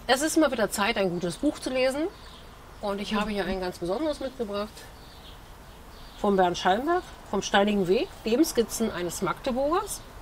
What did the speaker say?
Es ist mal wieder Zeit, ein gutes Buch zu lesen. Und ich habe hier ein ganz besonderes mitgebracht. Von Bernd Schallenberg, vom Steinigen Weg, Lebensskizzen eines Magdeburgers.